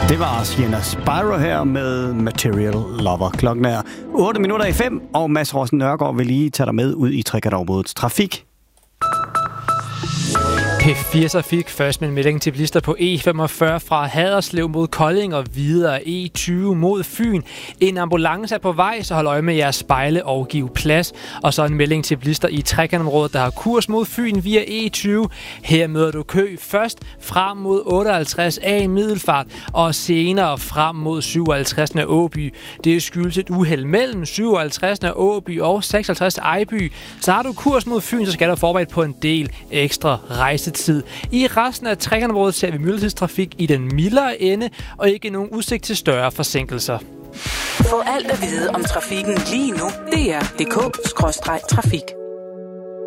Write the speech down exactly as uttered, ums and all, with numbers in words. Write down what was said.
Det var Sienna Spyro her med Material Lover. Klokken er otte minutter i fem, og Mads Rossen Nørgaard vil lige tage dig med ud i Trekantområdets trafik. P fire Trafik først med en melding til bilister på E femogfyrre fra Haderslev mod Kolding og videre E tyve mod Fyn. En ambulance er på vej, så hold øje med jeres spejle og giv plads. Og så en melding til bilister i Trekantområdet, der har kurs mod Fyn via E tyve. Her møder du kø først frem mod otteoghalvtreds A Middelfart og senere frem mod syvoghalvtreds af Åby. Det skyldes et uheld mellem syvoghalvtreds af Åby og seksoghalvtreds Ejby. Så har du kurs mod Fyn, så skal du forberedt på en del ekstra rejse tid. I resten af Trekantområdet ser vi myldretidstrafik i den mildere ende, og ikke nogen udsigt til større forsinkelser. Få alt at vide om trafikken lige nu. D R punktum D K skråstreg trafik.